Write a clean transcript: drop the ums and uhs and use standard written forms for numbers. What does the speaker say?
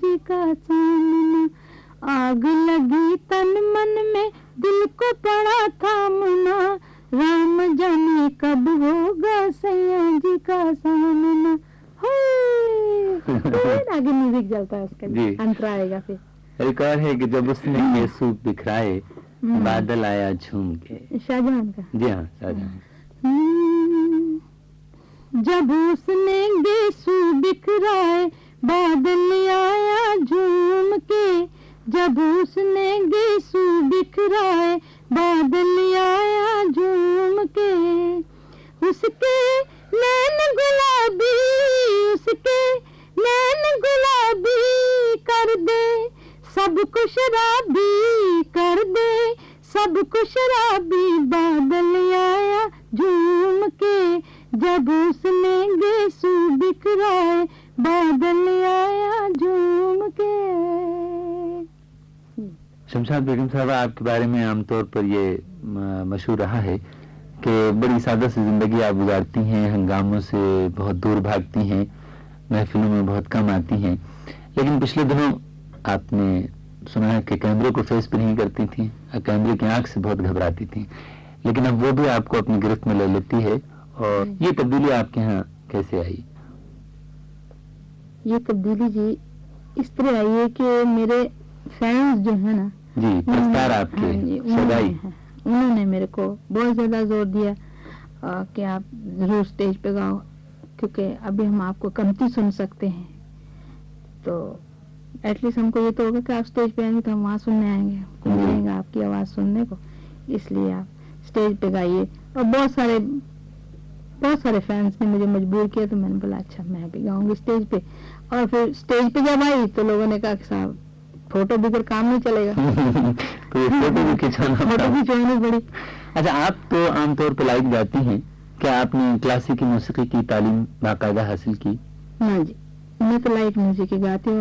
जी का सामना, आग लगी तन मन में दिल को पड़ा थामना, राम जाने कब होगा सैया जी का सामना। फिर आगे म्यूजिक चलता है उसका, अंतरा आएगा फिर। एक और है कि जब उसने गेसू बिखराए बादल आया झूम के, शाहजहां का। जी हाँ, शाहजहां। जब उसने गेसू बिखराए बादल आया झूम के, जब उसने गेसू बिखराए बादल आया झूम के, उसके नैन गुलाबी, उसके नैन गुलाबी कर दे सबको शराबी, कर दे सबको शराबी, बादल आया झूम के, जब उसने गेसू बिखराए बादल आया झूम के। शमशाद बेगम साहब, आपके बारे में आमतौर पर ये मशहूर रहा है कि बड़ी सादा सी जिंदगी आप गुजारती हैं, हंगामों से बहुत दूर भागती हैं, महफिलों में बहुत कम आती हैं, लेकिन पिछले दिनों आपने सुना है कि कैमरे को फेस पे नहीं करती थी, कैमरे की आंख से बहुत घबराती थी, लेकिन अब वो भी आपको अपनी गिरफ्त में ले लेती है। और ये तब्दीली आपके यहाँ कैसे आई? ये तब्दीली जी इस तरह आई है कि मेरे फैंस जो है ना जी, प्रस्तार आपके सगाई, उन्होंने मेरे को बहुत ज्यादा जोर दिया कि आप जरूर स्टेज पे गाओ, क्योंकि अभी हम आपको कमती सुन सकते हैं, तो एटलीस्ट हमको ये तो होगा कि आप स्टेज पे आएंगे तो हम वहाँ सुनने आएंगे, मिलेंगे आपकी आवाज सुनने को, इसलिए आप स्टेज पे गाइए। और बहुत सारे फैंस ने मुझे मजबूर किया, तो मैंने बोला अच्छा मैं भी गाऊंगी स्टेज पे। और फिर स्टेज पे जब आई तो लोगों ने कहा कि साहब फोटो भी काम नहीं चलेगा तो ये फोटो भी खिंचवानी पड़ी। अच्छा, आप तो आमतौर पर लाइक गाती हैं, क्या आपने क्लासिकी मौसीकी की तालीम बाकायदा हासिल की? हाँ जी, मैं तो लाइक म्यूजिक ही गाती हूँ।